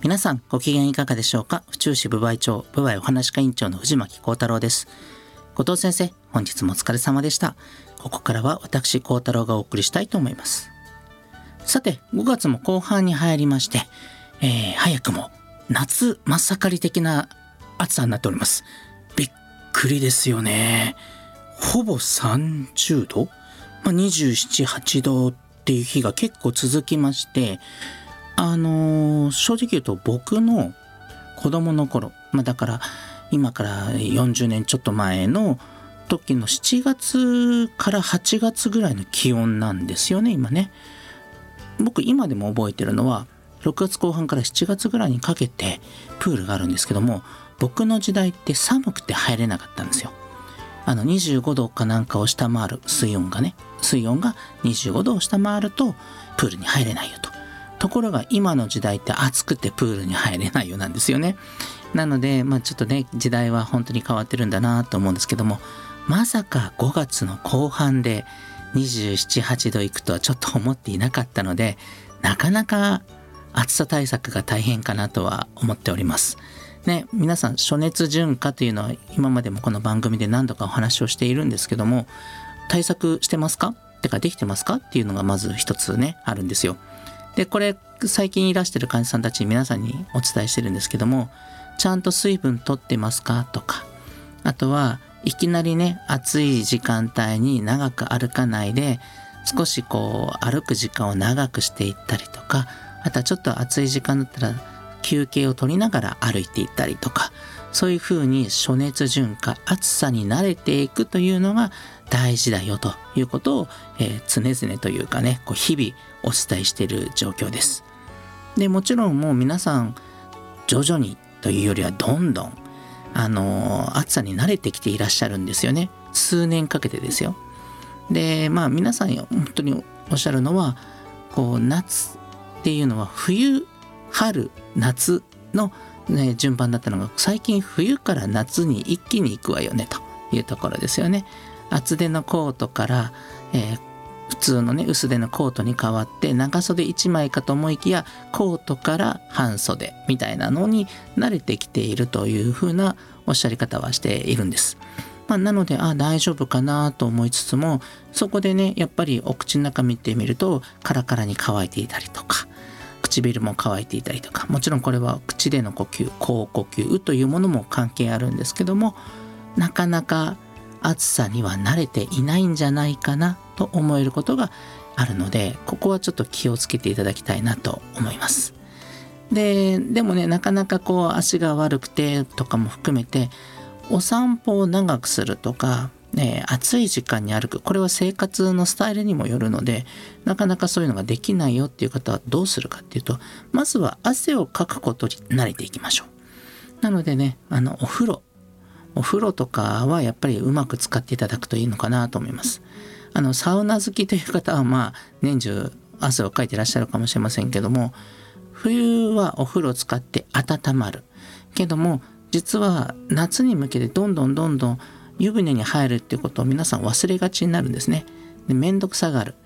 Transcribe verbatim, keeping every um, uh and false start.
皆さんご機嫌いかがでしょうか。府中市分梅町分梅お話課員長の藤巻幸太郎です。後藤先生、本日もお疲れ様でした。ここからは私幸太郎がお送りしたいと思います。さて、ごがつも後半に入りまして、えー、早くも夏真っ盛り的な暑さになっております。びっくりですよね。ほぼさんじゅうど、まあ、にじゅうなな、はちどっていう日が結構続きまして、あのー、正直言うと僕の子供の頃、まあ、だから今からよんじゅうねんちょっと前の時のしちがつからはちがつぐらいの気温なんですよね、今ね。僕今でも覚えてるのはろくがつこう半からしちがつぐらいにかけてプールがあるんですけども、僕の時代って寒くて入れなかったんですよ。あのにじゅうごどかなんかを下回る水温がね、水温がにじゅうごどを下回るとプールに入れないよと。ところが今の時代って暑くてプールに入れないようなんですよね。なので、まあ、ちょっとね時代は本当に変わってるんだなと思うんですけども、まさかごがつの後半でにじゅうなな、はちどいくとはちょっと思っていなかったので、なかなか暑さ対策が大変かなとは思っておりますね。皆さん暑熱順化というのは今までもこの番組で何度かお話をしているんですけども、対策してますかってかできてますかっていうのがまず一つねあるんですよ。でこれ最近いらしてる患者さんたち皆さんにお伝えしてるんですけども、ちゃんと水分取ってますかとか、あとはいきなりね暑い時間帯に長く歩かないで少しこう歩く時間を長くしていったりとか、あとはちょっと暑い時間だったら休憩を取りながら歩いていったりとか、そういうふうに暑熱順化、暑さに慣れていくというのが大事だよということを、えー、常々というかねこう日々お伝えしている状況です。でもちろんもう皆さん徐々にというよりはどんどんあのー、暑さに慣れてきていらっしゃるんですよね。数年かけてですよ。でまあ皆さん本当におっしゃるのはこう夏っていうのは冬春夏の、ね、順番だったのが最近冬から夏に一気に行くわよねというところですよね。厚手のコートから、えー、普通のね薄手のコートに変わって長袖いちまいかと思いきやコートから半袖みたいなのに慣れてきているというふうなおっしゃり方はしているんです。まあ、なのであ大丈夫かなと思いつつも、そこでねやっぱりお口の中見てみるとカラカラに乾いていたりとか、唇も乾いていたりとか、もちろんこれは口での呼吸、口呼吸というものも関係あるんですけども、なかなか暑さには慣れていないんじゃないかなと思えることがあるので、ここはちょっと気をつけていただきたいなと思います。で、でもねなかなかこう足が悪くてとかも含めてお散歩を長くするとか、ね、暑い時間に歩く、これは生活のスタイルにもよるので、なかなかそういうのができないよっていう方はどうするかっていうと、まずは汗をかくことに慣れていきましょう。なのでねあのお風呂お風呂とかはやっぱりうまく使っていただくといいのかなと思います。あのサウナ好きという方はまあ年中汗をかいてらっしゃるかもしれませんけども、冬はお風呂を使って温まるけども、実は夏に向けてどんどんどんどん湯船に入るっていうことを皆さん忘れがちになるんですね。でめんどくさがる。